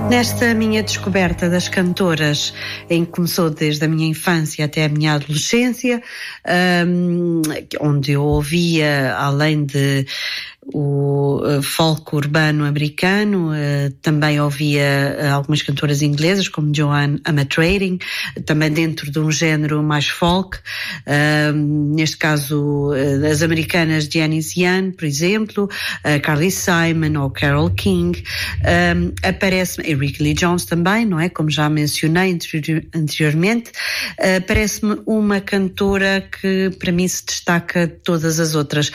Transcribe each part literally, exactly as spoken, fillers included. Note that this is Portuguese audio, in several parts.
Nesta minha descoberta das cantoras, em que começou desde a minha infância até a minha adolescência, um, onde eu ouvia, além de o folk urbano americano, também ouvia algumas cantoras inglesas como Joanne Armatrading, também dentro de um género mais folk, neste caso as americanas Janice Young, por exemplo, Carly Simon ou Carole King. Aparece-me, e Rickie Lee Jones também, não é? Como já mencionei anteriormente, parece-me uma cantora que para mim se destaca de todas as outras,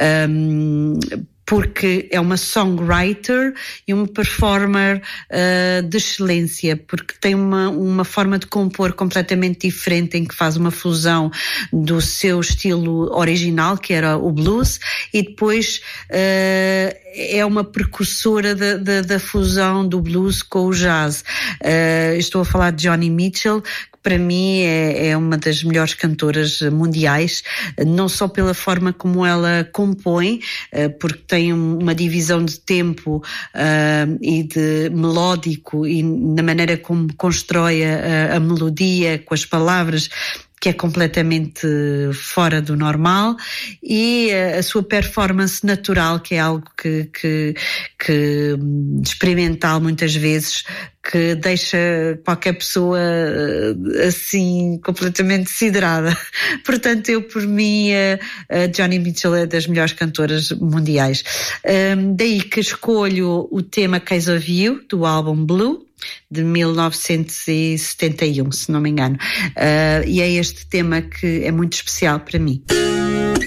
porque é uma songwriter e uma performer uh, de excelência, porque tem uma, uma forma de compor completamente diferente, em que faz uma fusão do seu estilo original, que era o blues, e depois uh, é uma precursora da, da, da fusão do blues com o jazz. Uh, estou a falar de Joni Mitchell, para mim é, é uma das melhores cantoras mundiais, não só pela forma como ela compõe, porque tem uma divisão de tempo uh, e de melódico, e na maneira como constrói a, a melodia com as palavras, que é completamente fora do normal, e a sua performance natural, que é algo que, que, que experimental muitas vezes, que deixa qualquer pessoa assim completamente siderada. Portanto, eu por mim a Joni Mitchell é das melhores cantoras mundiais. Um, daí que escolho o tema Case of You, do álbum Blue, de mil novecentos e setenta e um, se não me engano. Uh, e é este tema que é muito especial para mim.